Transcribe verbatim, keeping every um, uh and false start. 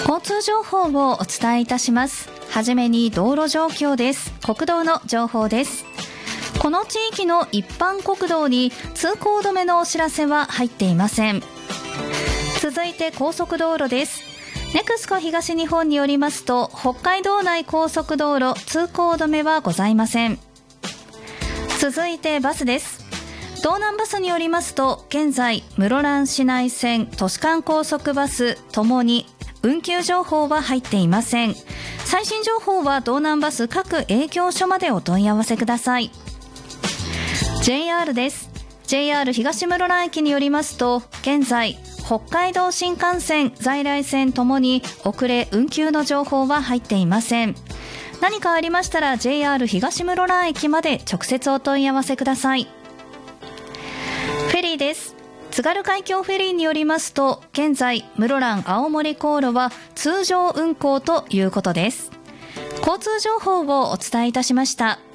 交通情報をお伝えいたします。はじめに道路状況です。国道の情報です。この地域の一般国道に通行止めのお知らせは入っていません。続いて高速道路です。ネクスコ東日本によりますと、北海道内高速道路通行止めはございません。続いてバスです。道南バスによりますと、現在室蘭市内線、都市間高速バスともに運休情報は入っていません。最新情報は道南バス各営業所までお問い合わせください。 ジェイアール です。 ジェイアール 東室蘭駅によりますと、現在北海道新幹線、在来線ともに遅れ運休の情報は入っていません。何かありましたら ジェイアール 東室蘭駅まで直接お問い合わせください。フェリーです。津軽海峡フェリーによりますと、現在室蘭青森航路は通常運航ということです。交通情報をお伝えいたしました。